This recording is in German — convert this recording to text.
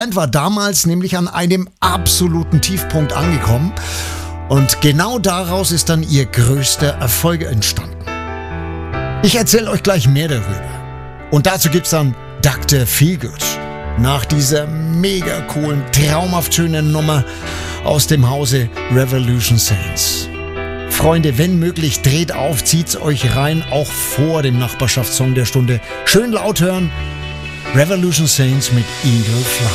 Band war damals nämlich an einem absoluten Tiefpunkt angekommen und genau daraus ist dann ihr größter Erfolg entstanden. Ich erzähle euch gleich mehr darüber. Und dazu gibt's dann Dr. Feelgood. Nach dieser mega coolen, traumhaft schönen Nummer aus dem Hause Revolution Saints. Freunde, wenn möglich, dreht auf, zieht's euch rein, auch vor dem Nachbarschaftssong der Stunde. Schön laut hören. Revolution Saints mit Eagle Fly.